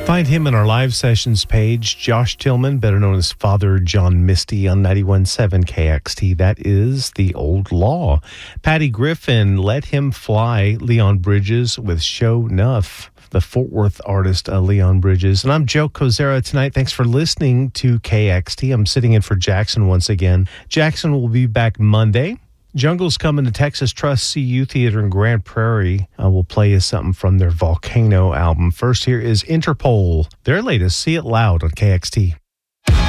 Find him in our live sessions page. Josh Tillman, better known as Father John Misty on 91.7 KXT. That is the old law. Patty Griffin, Let Him Fly. Leon Bridges with Show Nuff. The Fort Worth artist Leon Bridges. And I'm Joe Kozera tonight. Thanks for listening to KXT. I'm sitting in for Jackson once again. Jackson will be back Monday. Jungle's coming to Texas Trust CU Theater in Grand Prairie. We'll play you something from their Volcano album. First, here is Interpol, their latest See It Loud on KXT.